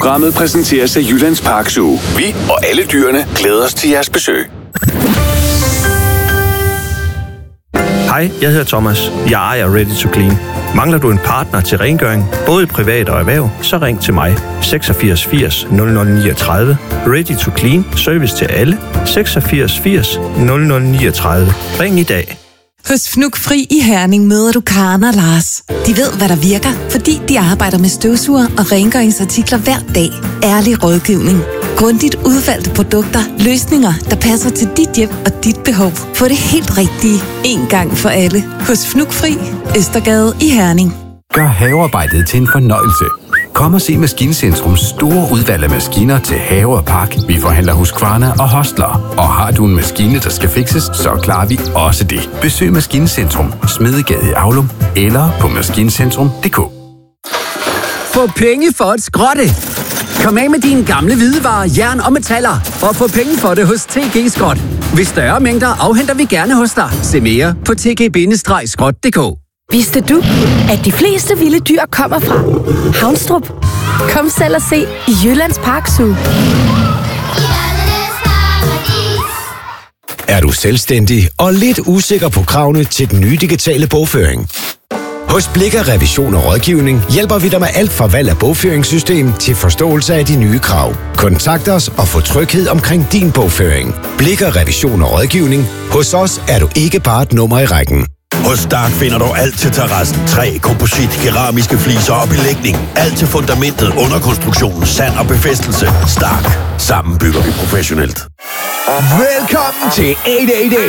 Programmet præsenteres af Jyllands Park Zoo. Vi og alle dyrene glæder os til jeres besøg. Hej, jeg hedder Thomas. Jeg ejer Ready to Clean. Mangler du en partner til rengøring, både privat og erhverv, så ring til mig. 86 80 0039. Ready to Clean. Service til alle. 86 80 0039. Ring i dag. Hos Fnug Fri i Herning møder du Karen og Lars. De ved, hvad der virker, fordi de arbejder med støvsuger og rengøringsartikler hver dag. Ærlig rådgivning. Grundigt udvalgte produkter. Løsninger, der passer til dit hjem og dit behov. Få det helt rigtige. En gang for alle. Hos Fnug Fri. Østergade i Herning. Gør havearbejdet til en fornøjelse. Kom og se Maskincentrums store udvalg af maskiner til have og park. Vi forhandler Husqvarna og Hostler. Og har du en maskine, der skal fikses, så klarer vi også det. Besøg Maskinecentrum, Smedegade i Aulum eller på maskincentrum.dk. Få penge for at skrotte. Kom af med dine gamle hvidevarer, jern og metaller. Og få penge for det hos TG Skrot. Ved større mængder afhenter vi gerne hos dig. Se mere på tg-skrot.dk. Vidste du, at de fleste vilde dyr kommer fra Havnstrup? Kom selv og se i Jyllands Park Zoo. Er du selvstændig og lidt usikker på kravene til den nye digitale bogføring? Hos Blikker Revision og Rådgivning hjælper vi dig med alt fra valg af bogføringssystem til forståelse af de nye krav. Kontakt os og få tryghed omkring din bogføring. Blikker Revision og Rådgivning. Hos os er du ikke bare et nummer i rækken. Hos Stark finder du alt til terrassen. Træ, komposit, keramiske fliser og belægning. Alt til fundamentet, underkonstruktionen, sand og befæstelse. Stark. Sammen bygger vi professionelt. Velkommen til 888.